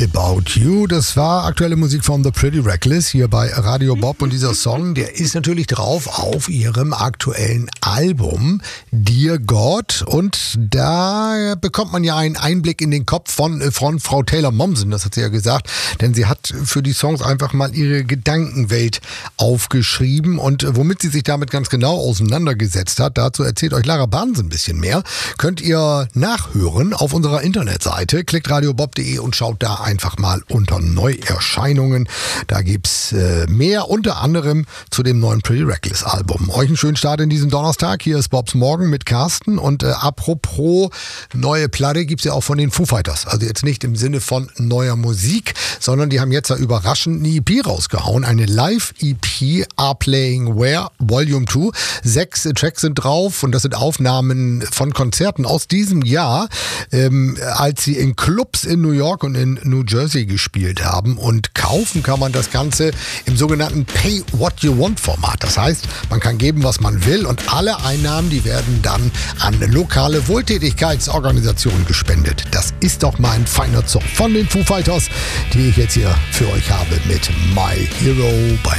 About You. Das war aktuelle Musik von The Pretty Reckless hier bei Radio Bob. Und dieser Song, der ist natürlich drauf auf ihrem aktuellen Album Dear God. Und da bekommt man ja einen Einblick in den Kopf von Frau Taylor Momsen, das hat sie ja gesagt. Denn sie hat für die Songs einfach mal ihre Gedankenwelt aufgeschrieben. Und womit sie sich damit ganz genau auseinandergesetzt hat, dazu erzählt euch Lara Barnes ein bisschen mehr. Könnt ihr nachhören auf unserer Internetseite. Klickt radiobob.de und schaut da einfach mal unter Neuerscheinungen. Da gibt's mehr, unter anderem zu dem neuen Pretty Reckless Album. Euch einen schönen Start in diesem Donnerstag. Hier ist Bobs Morgen mit Carsten. Und apropos neue Platte gibt's ja auch von den Foo Fighters. Also jetzt nicht im Sinne von neuer Musik, sondern die haben jetzt ja überraschend eine EP rausgehauen. Eine Live-EP, Are Playing Where, Volume 2. 6 Tracks sind drauf und das sind Aufnahmen von Konzerten aus diesem Jahr, als sie in Clubs in New York und in New Jersey gespielt haben. Und kaufen kann man das Ganze im sogenannten Pay-What-You-Want-Format. Das heißt, man kann geben, was man will und alle Einnahmen, die werden dann an lokale Wohltätigkeitsorganisationen gespendet. Das ist doch mal ein feiner Zopf von den Foo Fighters, die ich jetzt hier für euch habe mit My Hero bei